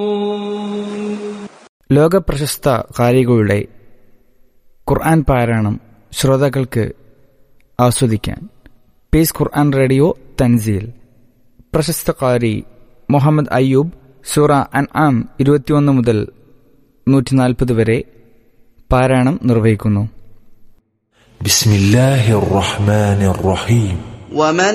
ലോകപ്രശസ്ത ഖാരികളുടെ ഖുർആൻ പാരായണം ശ്രോതാക്കൾക്ക് ആസ്വദിക്കാൻ പീസ് ഖുർആൻ റേഡിയോ തൻസീൽ. പ്രശസ്ത ഖാരി മുഹമ്മദ് അയ്യൂബ് സൂറ അൻആം 21 മുതൽ 140 വരെ പാരായണം നിർവഹിക്കുന്നു. ബിസ്മില്ലാഹിർ റഹ്മാനിർ റഹീം.